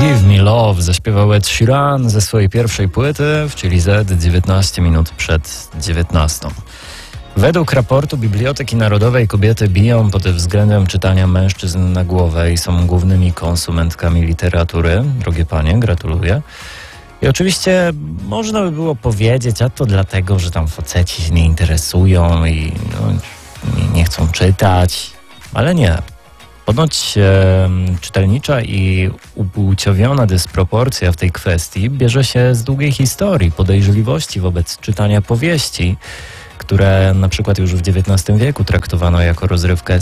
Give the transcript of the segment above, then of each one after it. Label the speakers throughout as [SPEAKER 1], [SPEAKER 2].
[SPEAKER 1] Give Me Love zaśpiewał Ed Sheeran ze swojej pierwszej płyty w Chili Z 19 minut przed 19. Według raportu Biblioteki Narodowej kobiety biją pod względem czytania mężczyzn na głowę i są głównymi konsumentkami literatury. Drogie panie, gratuluję. I oczywiście można by było powiedzieć, a to dlatego, że tam faceci się nie interesują i nie chcą czytać, ale nie. Ponoć czytelnicza i upłciowiona dysproporcja w tej kwestii bierze się z długiej historii podejrzliwości wobec czytania powieści, które na przykład już w XIX wieku traktowano jako rozrywkę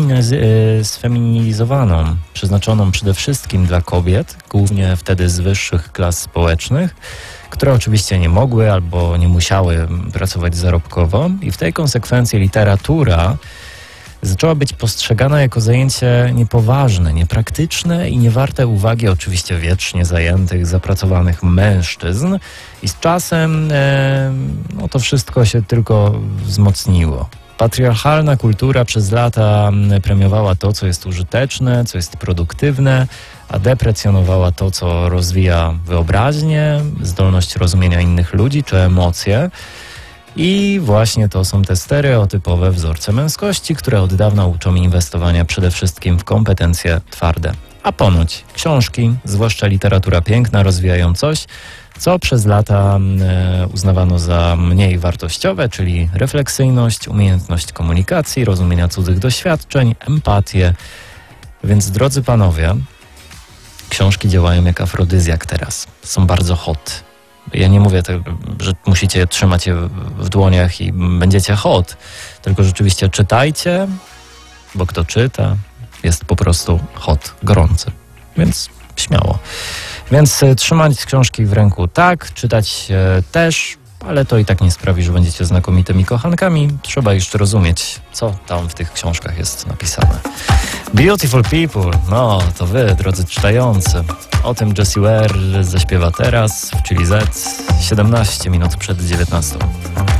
[SPEAKER 1] sfeminizowaną, przeznaczoną przede wszystkim dla kobiet, głównie wtedy z wyższych klas społecznych, które oczywiście nie mogły albo nie musiały pracować zarobkowo i w tej konsekwencji literatura zaczęła być postrzegana jako zajęcie niepoważne, niepraktyczne i niewarte uwagi oczywiście wiecznie zajętych, zapracowanych mężczyzn. I z czasem to wszystko się tylko wzmocniło. Patriarchalna kultura przez lata premiowała to, co jest użyteczne, co jest produktywne, a deprecjonowała to, co rozwija wyobraźnię, zdolność rozumienia innych ludzi czy emocje. I właśnie to są te stereotypowe wzorce męskości, które od dawna uczą inwestowania przede wszystkim w kompetencje twarde. A ponoć książki, zwłaszcza literatura piękna, rozwijają coś, co przez lata uznawano za mniej wartościowe, czyli refleksyjność, umiejętność komunikacji, rozumienia cudzych doświadczeń, empatię. Więc drodzy panowie, książki działają jak afrodyzjak teraz. Są bardzo hot. Ja nie mówię, że musicie trzymać je w dłoniach i będziecie hot, tylko rzeczywiście czytajcie, bo kto czyta, jest po prostu hot, gorący. Więc śmiało. Więc trzymać książki w ręku tak, czytać też, ale to i tak nie sprawi, że będziecie znakomitymi kochankami. Trzeba jeszcze rozumieć, co tam w tych książkach jest napisane. Beautiful People, to wy, drodzy czytający. O tym Jessie Ware zaśpiewa teraz w Chili Z 17 minut przed 19.